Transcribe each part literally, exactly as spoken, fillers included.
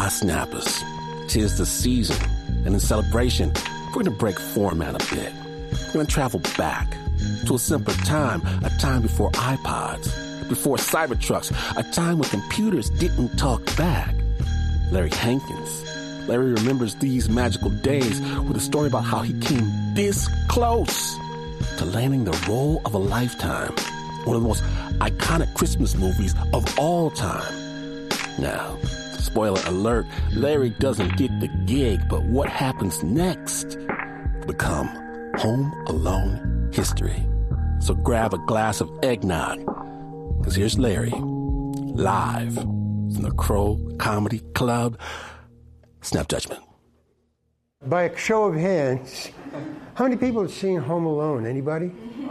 Ah, snappers, 'tis the season, and in celebration, we're gonna break format a bit. We're gonna travel back to a simpler time, a time before iPods, before Cybertrucks, a time when computers didn't talk back. Larry Hankins. Larry remembers these magical days with a story about how he came this close to landing the role of a lifetime, one of the most iconic Christmas movies of all time. Now, spoiler alert, Larry doesn't get the gig, but what happens next will become Home Alone history. So grab a glass of eggnog, because here's Larry, live from the Crow Comedy Club. Snap judgment. By a show of hands, how many people have seen Home Alone? Anybody?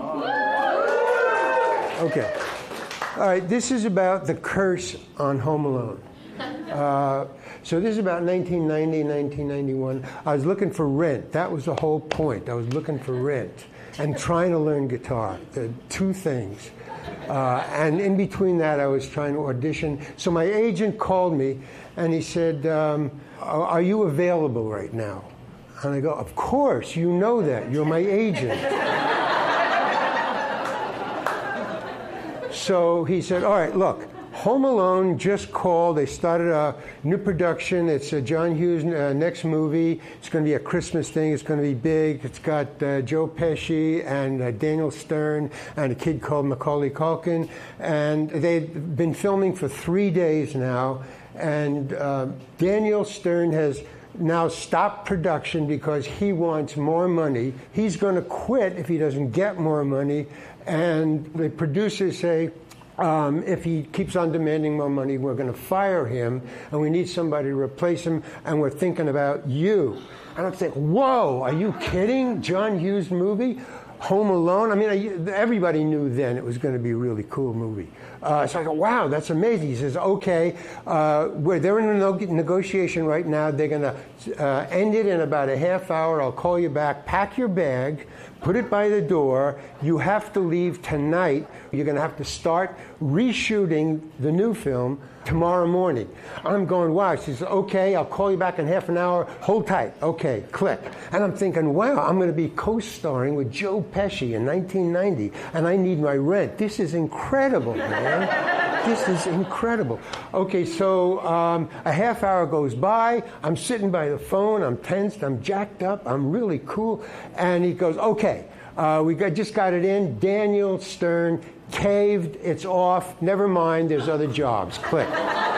Okay. All right, this is about the curse on Home Alone. Uh, so this is about nineteen ninety, nineteen ninety-one. I was looking for rent. That was the whole point. I was looking for rent and trying to learn guitar. The two things. Uh, and in between that, I was trying to audition. So my agent called me, and he said, um, are you available right now? And I go, of course, you know that. You're my agent. So he said, all right, look, Home Alone just called. They started a new production. It's uh, John Hughes' uh, next movie. It's going to be a Christmas thing. It's going to be big. It's got uh, Joe Pesci and uh, Daniel Stern and a kid called Macaulay Culkin. And they've been filming for three days now. And uh, Daniel Stern has now stopped production because he wants more money. He's going to quit if he doesn't get more money. And the producers say, Um, if he keeps on demanding more money, we're going to fire him, and we need somebody to replace him, and we're thinking about you. And I'm thinking, whoa, are you kidding? John Hughes movie? Home Alone? I mean, I, everybody knew then it was going to be a really cool movie. Uh, so I go, wow, that's amazing. He says, okay, uh, we're, they're in a no- negotiation right now. They're going to uh, end it in about a half hour. I'll call you back. Pack your bag. Put it by the door. You have to leave tonight. You're going to have to start reshooting the new film tomorrow morning. I'm going, wow. She says, okay, I'll call you back in half an hour. Hold tight. Okay, click. And I'm thinking, wow, I'm going to be co-starring with Joe Pesci in nineteen ninety, and I need my rent. This is incredible, man. This is incredible. Okay, so um, a half hour goes by. I'm sitting by the phone. I'm tensed. I'm jacked up. I'm really cool. And he goes, okay, uh, we got, just got it in. Daniel Stern caved. It's off. Never mind. There's other jobs. Click.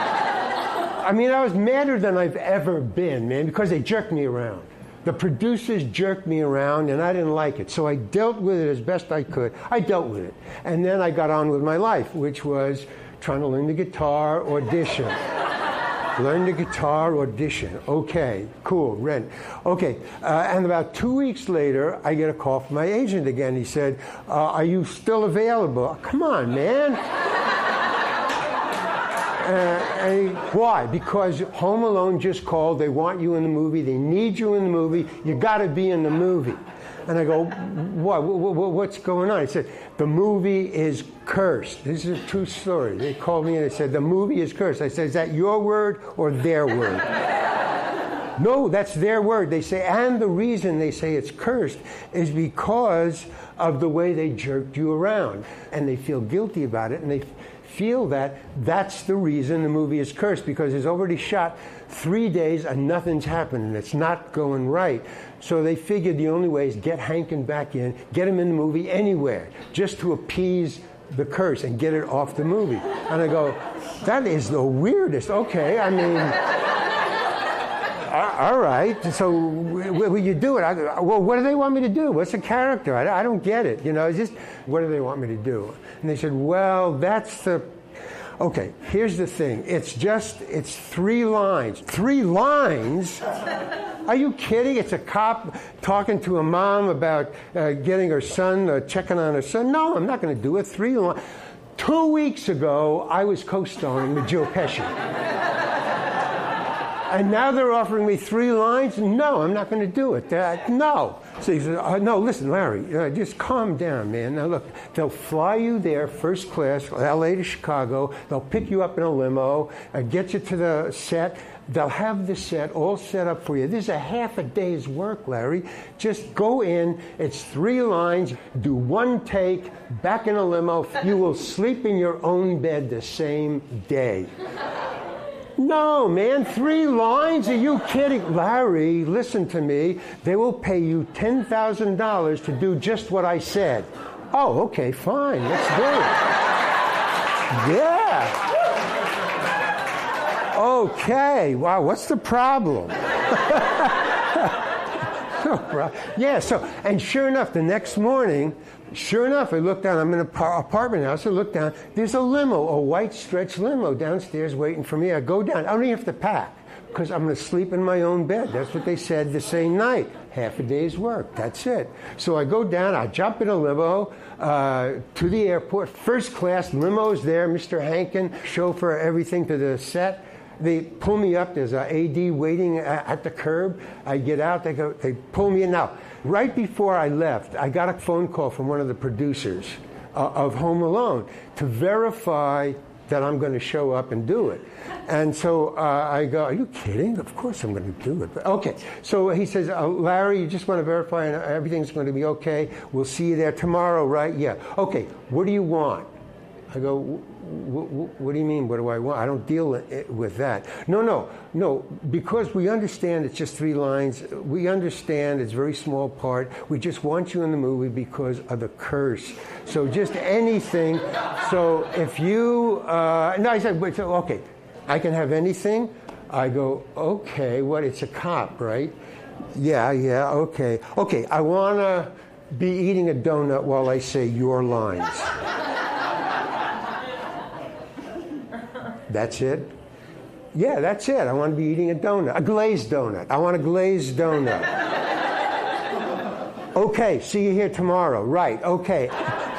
I mean, I was madder than I've ever been, man, because they jerked me around. The producers jerked me around, and I didn't like it. So I dealt with it as best I could. I dealt with it. And then I got on with my life, which was trying to learn the guitar, audition. Learn the guitar, audition. Okay, cool, rent. Okay, uh, and about two weeks later, I get a call from my agent again. He said, uh, are you still available? Come on, man. Uh, and he, why? Because Home Alone just called. They want you in the movie. They need you in the movie. You got to be in the movie. And I go, what? What's going on? He said, the movie is cursed. This is a true story. They called me and they said, the movie is cursed. I said, is that your word or their word? No, that's their word. They say, and the reason they say it's cursed is because of the way they jerked you around. And they feel guilty about it, and they feel that that's the reason the movie is cursed, because it's already shot three days and nothing's happening. It's not going right. So they figured the only way is get Hankin back in, get him in the movie anywhere, just to appease the curse and get it off the movie. And I go, that is the weirdest. Okay, I mean, all right. So will you do it? I go, well, what do they want me to do? What's the character? I, I don't get it. You know, it's just, what do they want me to do? And they said, well, that's the... Okay, here's the thing. It's just, it's three lines. Three lines? Are you kidding? It's a cop talking to a mom about uh, getting her son, uh, checking on her son. No, I'm not going to do it. Three lines. Two weeks ago, I was co-starring with Joe Pesci. And now they're offering me three lines? No, I'm not going to do it. That, no. So he said, uh, no, listen, Larry, uh, just calm down, man. Now, look, they'll fly you there first class, L A to Chicago. They'll pick you up in a limo, uh, get you to the set. They'll have the set all set up for you. This is a half a day's work, Larry. Just go in. It's three lines. Do one take, back in a limo. You will sleep in your own bed the same day. No, man, three lines? Are you kidding? Larry, listen to me. They will pay you ten thousand dollars to do just what I said. Oh, okay, fine. Let's do it. Yeah. Okay. Wow, what's the problem? Yeah, so, and sure enough, the next morning, sure enough, I looked down. I'm in an apartment house. I look down. There's a limo, a white stretch limo downstairs waiting for me. I go down. I don't even have to pack because I'm going to sleep in my own bed. That's what they said the same night. Half a day's work. That's it. So I go down. I jump in a limo uh, to the airport. First class limo's there. Mister Hankin, chauffeur, everything to the set. They pull me up. There's an A D waiting at the curb. I get out. They go. They pull me in. Now, right before I left, I got a phone call from one of the producers uh, of Home Alone to verify that I'm going to show up and do it. And so uh, I go, are you kidding? Of course I'm going to do it. But, okay. So he says, uh, Larry, you just want to verify and everything's going to be okay. We'll see you there tomorrow, right? Yeah. Okay. What do you want? I go, what do you mean, what do I want? I don't deal with that. No, no, no, because we understand it's just three lines. We understand it's a very small part. We just want you in the movie because of the curse. So just anything. So if you, uh, no, I said, wait, so, okay, I can have anything? I go, okay, what, it's a cop, right? Yeah, yeah, okay. Okay, I want to be eating a donut while I say your lines. That's it? Yeah, that's it. I want to be eating a donut, a glazed donut. I want a glazed donut. Okay, see you here tomorrow. Right, okay.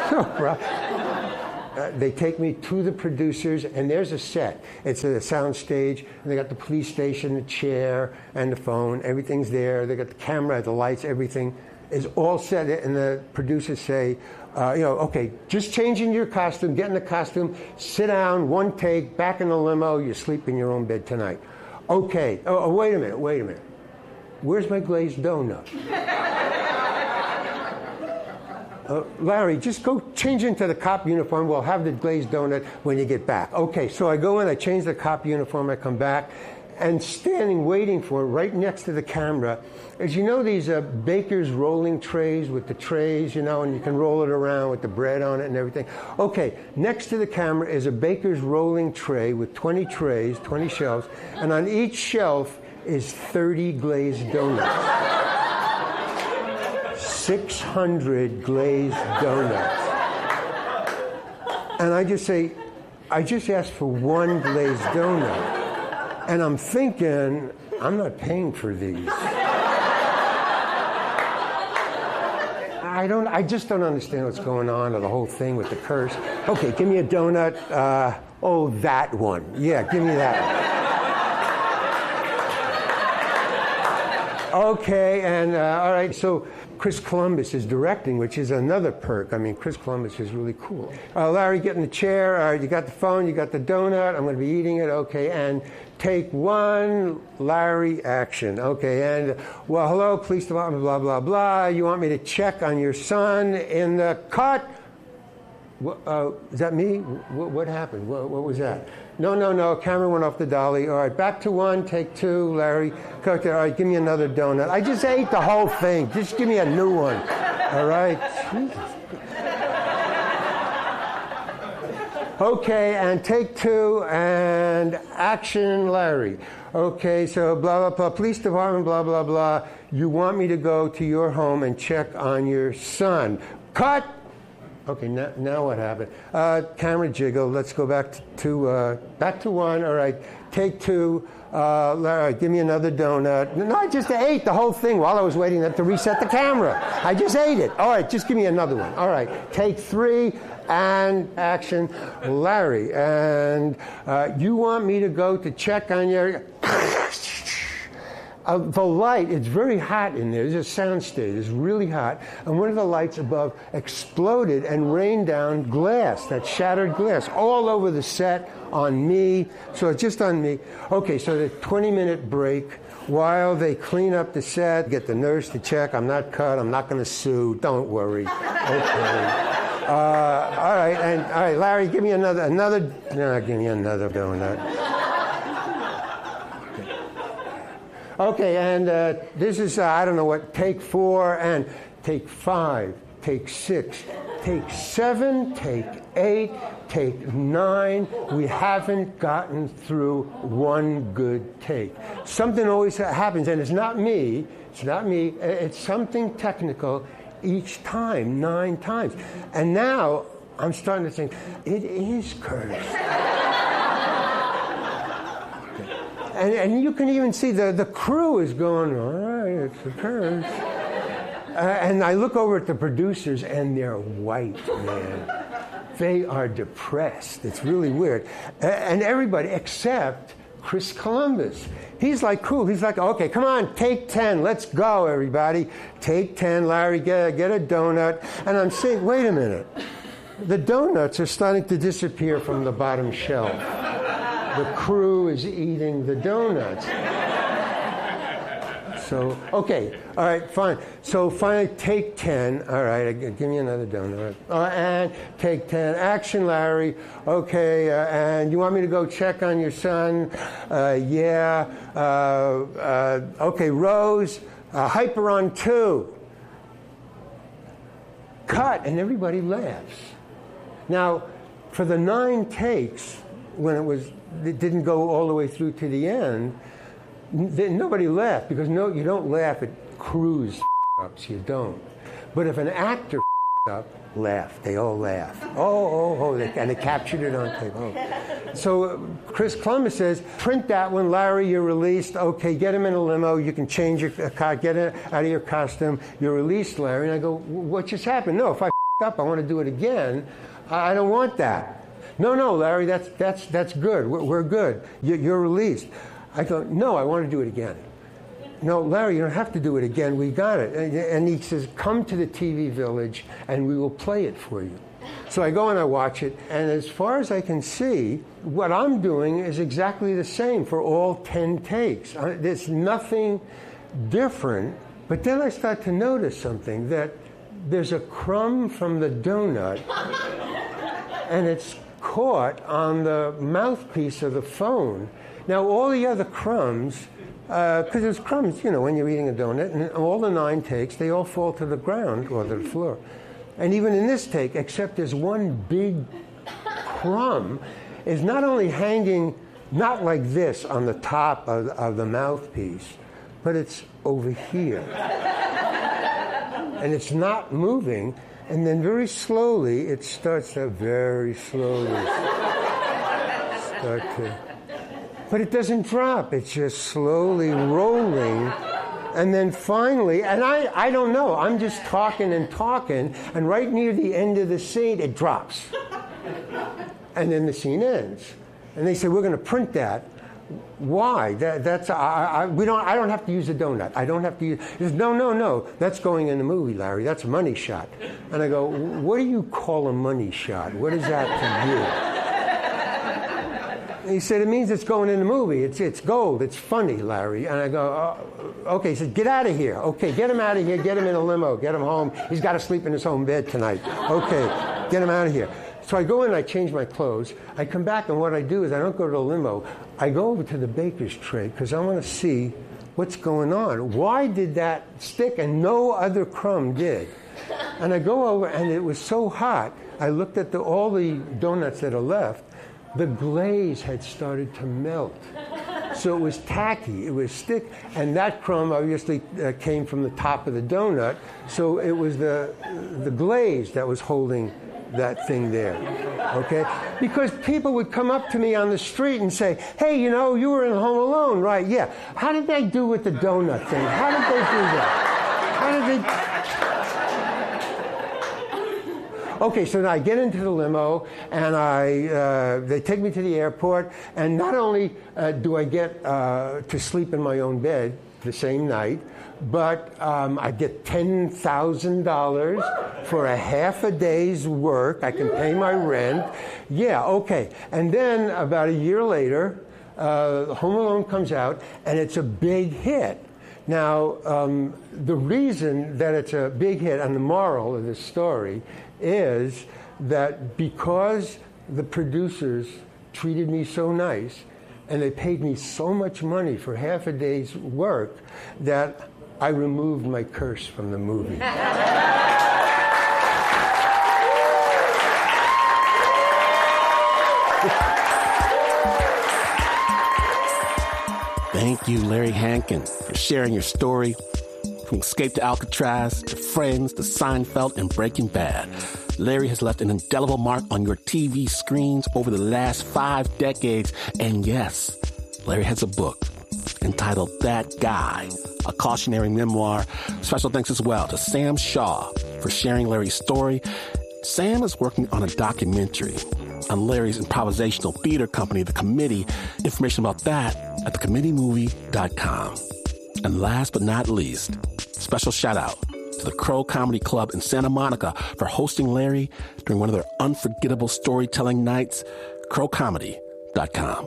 uh, they take me to the producers, and there's a set. It's a sound stage, and they got the police station, the chair, and the phone. Everything's there. They got the camera, the lights, everything is all set. And the producers say, Uh, you know, okay, just change into your costume, get in the costume, sit down, one take, back in the limo, you sleep in your own bed tonight. Okay, oh, oh wait a minute, wait a minute. Where's my glazed donut? uh, Larry, just go change into the cop uniform. We'll have the glazed donut when you get back. Okay, so I go in, I change the cop uniform, I come back, and standing waiting for it right next to the camera is, you know, these uh, baker's rolling trays with the trays, you know, and you can roll it around with the bread on it and everything. Okay, next to the camera is a baker's rolling tray with twenty trays, twenty shelves, and on each shelf is thirty glazed donuts. six hundred glazed donuts. And I just say, I just asked for one glazed donut. And I'm thinking, I'm not paying for these. I don't. I just don't understand what's going on, or the whole thing with the curse. Okay, give me a donut. Uh, oh, that one. Yeah, give me that one. Okay, and uh, all right, so Chris Columbus is directing, which is another perk. I mean, Chris Columbus is really cool. Uh, Larry, get in the chair. All right, you got the phone, you got the donut. I'm going to be eating it. Okay, and take one, Larry, action. Okay, and, well, hello, police department, blah, blah, blah. You want me to check on your son in the cut? What, uh, is that me? What, what happened? What, what was that? No, no, no, camera went off the dolly. All right, back to one, take two, Larry. Cut there. All right, give me another donut. I just ate the whole thing. Just give me a new one. All right? Jesus. Okay, and take two, and action, Larry. Okay, so blah, blah, blah, police department, blah, blah, blah. You want me to go to your home and check on your son. Cut! Okay, now, now what happened? Uh, camera jiggle. Let's go back to, to uh, back to one. All right, take two. Uh, Larry, give me another donut. No, I just ate the whole thing while I was waiting to reset the camera. I just ate it. All right, just give me another one. All right, take three. And action, Larry. And uh, you want me to go to check on your... uh, the light, it's very hot in there. There's a sound stage. It's really hot. And one of the lights above exploded and rained down glass, that shattered glass, all over the set, on me. So it's just on me. Okay, so the twenty-minute break while they clean up the set, get the nurse to check. I'm not cut. I'm not going to sue. Don't worry. Okay. Uh, all right, and all right, Larry, give me another, another, no, give me another donut. Okay, and uh, this is, uh, I don't know what, take four, and take five, take six, take seven, take eight, take nine. We haven't gotten through one good take. Something always happens, and it's not me, it's not me, it's something technical. Each time, nine times. And now I'm starting to think, it is Curtis. and, and you can even see the, the crew is going, all right, it's the Curtis. Uh, and I look over at the producers, and they're white, man. They are depressed. It's really weird. Uh, and everybody except Chris Columbus. He's like cool. He's like, okay, come on, take ten. Let's go, everybody. Take ten, Larry, get, get a donut. And I'm saying, wait a minute. The donuts are starting to disappear from the bottom shelf. The crew is eating the donuts. So, okay, all right, fine. So finally, take ten. All right, give me another donut. Uh, and take ten. Action, Larry. Okay, uh, and you want me to go check on your son? Uh, yeah. Uh, uh, okay, Rose, uh, hyper on two. Cut, and everybody laughs. Now, for the nine takes, when it was, it didn't go all the way through to the end, nobody laughed, because no, you don't laugh at cruise ups. You don't. But if an actor up, laugh. They all laugh. Oh, oh, oh! They, and they captured it on tape. Oh. So uh, Chris Columbus says, "Print that one, Larry. You're released. Okay, get him in a limo. You can change your uh, get it out of your costume. You're released, Larry." And I go, "What just happened?" No, if I up, I want to do it again. I, I don't want that. No, no, Larry. That's that's that's good. We're, we're good. You, you're released. I go, no, I want to do it again. No, Larry, you don't have to do it again. We got it. And, and he says, come to the T V Village, and we will play it for you. So I go and I watch it, and as far as I can see, what I'm doing is exactly the same for all ten takes. Uh, there's nothing different. But then I start to notice something, that there's a crumb from the donut, and it's caught on the mouthpiece of the phone. Now, all the other crumbs, because uh, there's crumbs, you know, when you're eating a donut, and all the nine takes, they all fall to the ground or to the floor. And even in this take, except there's one big crumb, is not only hanging, not like this on the top of, of the mouthpiece, but it's over here. And it's not moving, and then very slowly, it starts to very slowly start to... But it doesn't drop. It's just slowly rolling. And then finally, and I, I don't know, I'm just talking and talking, and right near the end of the scene, it drops. And then the scene ends. And they say, we're going to print that. Why? That, that's, I, I, we don't, I don't have to use a donut. I don't have to use, he says, no, no, no, that's going in the movie, Larry. That's a money shot. And I go, what do you call a money shot? What is that to you? He said, it means it's going in the movie. It's it's gold. It's funny, Larry. And I go, oh, okay. He said, get out of here. Okay, get him out of here. Get him in a limo. Get him home. He's got to sleep in his home bed tonight. Okay, get him out of here. So I go in and I change my clothes. I come back, and what I do is I don't go to the limo. I go over to the baker's tray because I want to see what's going on. Why did that stick and no other crumb did? And I go over, and it was so hot. I looked at the, all the donuts that are left. The glaze had started to melt. So it was tacky, it was thick, and that crumb obviously uh, came from the top of the donut, so it was the, the glaze that was holding that thing there, okay? Because people would come up to me on the street and say, hey, you know, you were in Home Alone, right? Yeah. How did they do with the donut thing? How did they do that? How did they... Okay, so now I get into the limo, and I uh, they take me to the airport, and not only uh, do I get uh, to sleep in my own bed, the same night, but um, I get ten thousand dollars for a half a day's work. I can pay my rent. Yeah, okay. And then about a year later, uh, Home Alone comes out, and it's a big hit. Now, um, the reason that it's a big hit, and the moral of this story, is that because the producers treated me so nice, and they paid me so much money for half a day's work, that I removed my curse from the movie. Thank you, Larry Hankin, for sharing your story. From Escape to Alcatraz, to Friends, to Seinfeld, and Breaking Bad, Larry has left an indelible mark on your T V screens over the last five decades. And yes, Larry has a book entitled That Guy, a cautionary memoir. Special thanks as well to Sam Shaw for sharing Larry's story. Sam is working on a documentary on Larry's improvisational theater company, The Committee. Information about that at the committee movie dot com. And last but not least, special shout out to the Crow Comedy Club in Santa Monica for hosting Larry during one of their unforgettable storytelling nights. crow comedy dot com.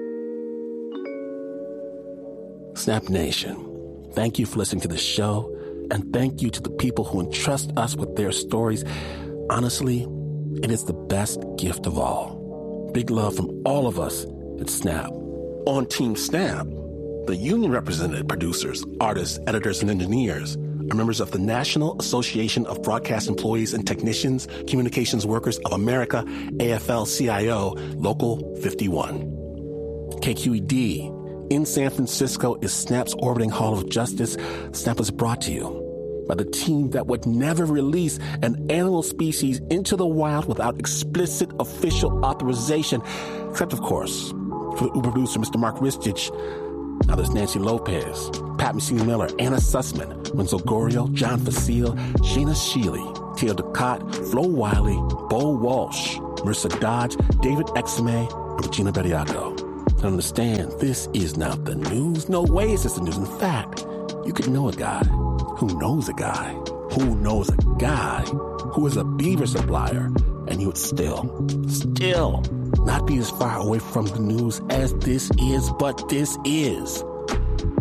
Snap Nation, thank you for listening to the show, and thank you to the people who entrust us with their stories. Honestly, it is the best gift of all. Big love from all of us at Snap. On Team Snap, the union-represented producers, artists, editors, and engineers are members of the National Association of Broadcast Employees and Technicians, Communications Workers of America, A F L C I O, Local fifty-one. K Q E D in San Francisco is Snap's orbiting Hall of Justice. Snap is brought to you by the team that would never release an animal species into the wild without explicit official authorization, except, of course, for the Uber producer, Mister Mark Ristich. Now there's Nancy Lopez, Pat Mesiti-Miller, Anna Sussman, Renzo Gorio, John Facile, Shayna Shealy, Theo Ducat, Flo Wiley, Bo Walsh, Marissa Dodge, David Exame, and Regina Bediaco. And understand, this is not the news. No way is this the news. In fact, you could know a guy who knows a guy who knows a guy who is a beaver supplier, and you would still, still not be as far away from the news as this is, but this is